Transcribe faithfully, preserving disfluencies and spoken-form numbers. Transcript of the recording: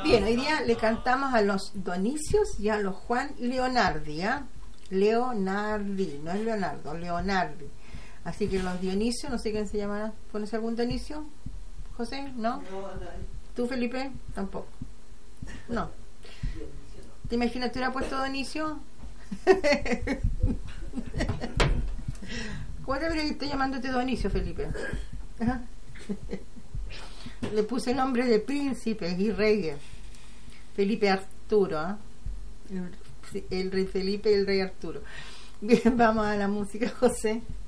Bien, hoy día le cantamos a los Donicios y a los Juan Leonardi, ¿eh? Leonardi, no es Leonardo, Leonardi. Así que los Dionisios, no sé quién se llamará. ¿Pones algún Dionisio? ¿José? ¿No? ¿Tú, Felipe? Tampoco. No. ¿Te imaginas que hubiera puesto Dionisio? ¿Cómo te habría visto llamándote Dionisio, Felipe? ¿Ah? Le puse el nombre de príncipes y reyes. Felipe Arturo, ¿eh? el, el rey Felipe y el rey Arturo. Bien, vamos a la música, José.